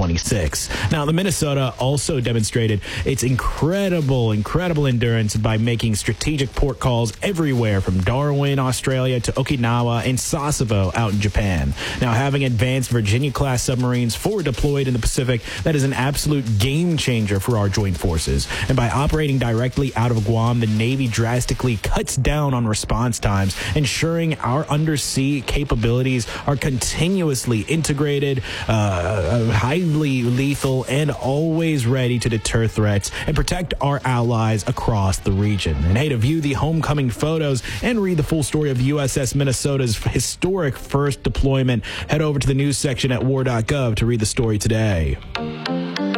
2026. Now, the Minnesota also demonstrated its incredible endurance by making strategic port calls everywhere from Darwin, Australia to Okinawa and Sasebo out in Japan. Now, having advanced Virginia-class submarines forward deployed in the Pacific, that is an absolute game changer for our joint forces. And by operating directly out of Guam, the Navy drastically cuts down on response times, ensuring our undersea capabilities are continuously integrated, highly lethal, and always ready to deter threats and protect our allies across the region. And hey, to view the homecoming photos and read the full story of the USS Minnesota's historic first deployment, head over to the news section at war.gov to read the story today.